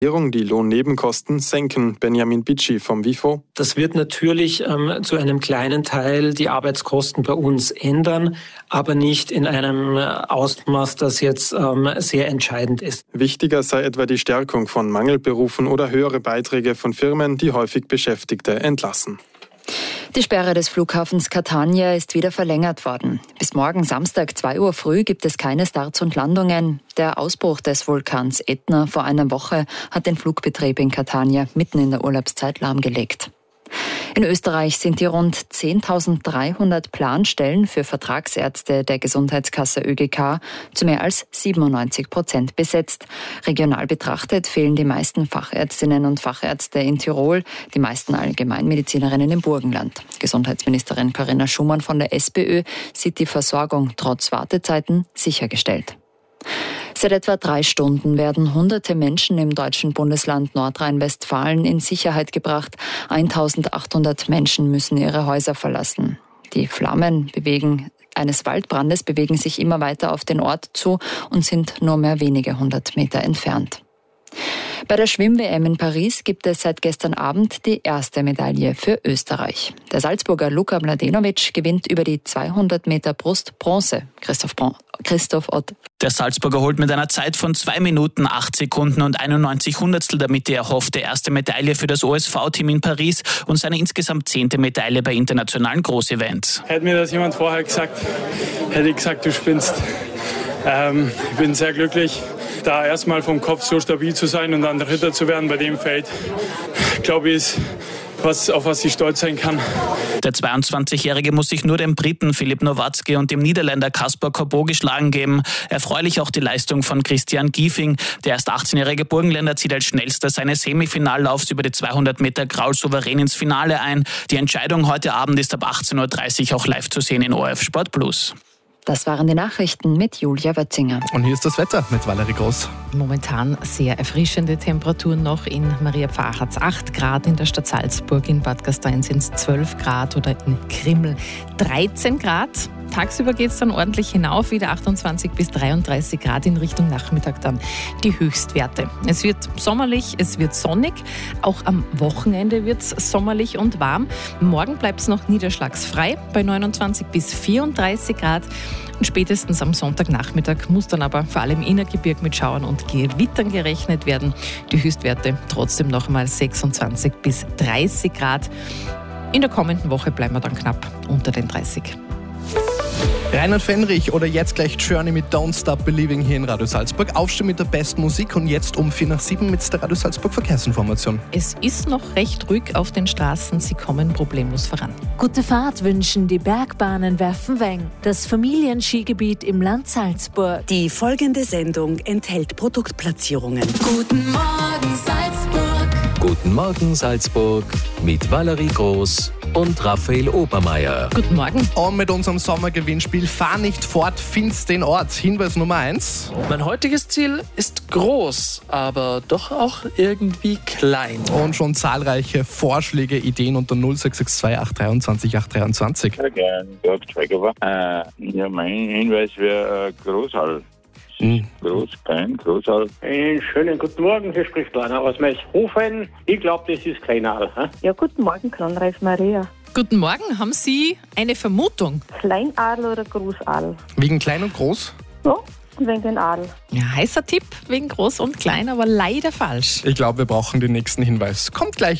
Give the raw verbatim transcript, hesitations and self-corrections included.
die Lohnnebenkosten senken. Benjamin Bitschi vom WIFO. Das wird natürlich ähm, zu einem kleinen Teil die Arbeitskosten bei uns ändern, aber nicht in einem Ausmaß, das jetzt ähm, sehr entscheidend ist. Wichtiger sei etwa die Stärkung von Mangelberufen oder höhere Beiträge von Firmen, die häufig Beschäftigte entlassen. Die Sperre des Flughafens Catania ist wieder verlängert worden. Bis morgen Samstag zwei Uhr früh gibt es keine Starts und Landungen. Der Ausbruch des Vulkans Ätna vor einer Woche hat den Flugbetrieb in Catania mitten in der Urlaubszeit lahmgelegt. In Österreich sind die rund zehntausenddreihundert Planstellen für Vertragsärzte der Gesundheitskasse ÖGK zu mehr als siebenundneunzig Prozent besetzt. Regional betrachtet fehlen die meisten Fachärztinnen und Fachärzte in Tirol, die meisten Allgemeinmedizinerinnen im Burgenland. Gesundheitsministerin Corinna Schumann von der SPÖ sieht die Versorgung trotz Wartezeiten sichergestellt. Seit etwa drei Stunden werden hunderte Menschen im deutschen Bundesland Nordrhein-Westfalen in Sicherheit gebracht. eintausendachthundert Menschen müssen ihre Häuser verlassen. Die Flammen bewegen eines Waldbrandes bewegen sich immer weiter auf den Ort zu und sind nur mehr wenige hundert Meter entfernt. Bei der Schwimm-W M in Paris gibt es seit gestern Abend die erste Medaille für Österreich. Der Salzburger Luka Mladenovic gewinnt über die zweihundert Meter Brust Bronze. Christoph, Bron- Christoph Ott. Der Salzburger holt mit einer Zeit von zwei Minuten, acht Sekunden und einundneunzig Hundertstel damit die erhoffte erste Medaille für das O S V-Team in Paris und seine insgesamt zehnte Medaille bei internationalen Großevents. Hätte mir das jemand vorher gesagt, hätte ich gesagt, du spinnst. Ähm, ich bin sehr glücklich, da erstmal vom Kopf so stabil zu sein und dann Dritter zu werden bei dem Feld, glaube ich, ist was, auf was ich stolz sein kann. Der zweiundzwanzigjährige muss sich nur dem Briten Filip Nowatzki und dem Niederländer Kaspar Corbeau geschlagen geben. Erfreulich auch die Leistung von Christian Giefing. Der erst achtzehnjährige Burgenländer zieht als schnellster seine Semifinallaufs über die zweihundert Meter Kraul souverän ins Finale ein. Die Entscheidung heute Abend ist ab achtzehn Uhr dreißig auch live zu sehen in O R F Sport Plus. Das waren die Nachrichten mit Julia Wötzinger. Und hier ist das Wetter mit Valerie Groß. Momentan sehr erfrischende Temperaturen noch. In Maria Pfarr hat es acht Grad, in der Stadt Salzburg, in Bad Gastein sind es zwölf Grad oder in Krimml dreizehn Grad. Tagsüber geht es dann ordentlich hinauf, wieder achtundzwanzig bis dreiunddreißig Grad, in Richtung Nachmittag dann die Höchstwerte. Es wird sommerlich, es wird sonnig, auch am Wochenende wird es sommerlich und warm. Morgen bleibt es noch niederschlagsfrei bei neunundzwanzig bis vierunddreißig Grad. Und spätestens am Sonntagnachmittag muss dann aber vor allem im Innergebirg mit Schauern und Gewittern gerechnet werden. Die Höchstwerte trotzdem noch einmal sechsundzwanzig bis dreißig Grad. In der kommenden Woche bleiben wir dann knapp unter den dreißig. Reinhard Fenrich oder jetzt gleich Journey mit Don't Stop Believing hier in Radio Salzburg. Aufstehen mit der besten Musik und jetzt um vier nach sieben mit der Radio Salzburg Verkehrsinformation. Es ist noch recht ruhig auf den Straßen, sie kommen problemlos voran. Gute Fahrt wünschen die Bergbahnen Werfenweng, das Familienskigebiet im Land Salzburg. Die folgende Sendung enthält Produktplatzierungen. Guten Morgen Salzburg. Guten Morgen Salzburg mit Valerie Groß und Raphael Obermeier. Guten Morgen. Und mit unserem Sommergewinnspiel Fahr nicht fort, find's den Ort. Hinweis Nummer eins. Mein heutiges Ziel ist groß, aber doch auch irgendwie klein. Und schon zahlreiche Vorschläge, Ideen unter null sechs sechs zwei acht drei zwei acht drei zwei. Sehr gerne. Äh, ja, mein Hinweis wäre äh, Großhall. Hm. Groß, klein, Großhall. Einen schönen guten Morgen, hier spricht Werner aus Meishofen. Ich glaube, das ist Kleinal. He? Ja, guten Morgen, Kronreif Maria. Guten Morgen, haben Sie eine Vermutung? Kleinadel oder Großadel? Wegen klein und groß? Ja, und wegen den Adel. Ja, heißer Tipp wegen groß und klein, aber leider falsch. Ich glaube, wir brauchen den nächsten Hinweis. Kommt gleich.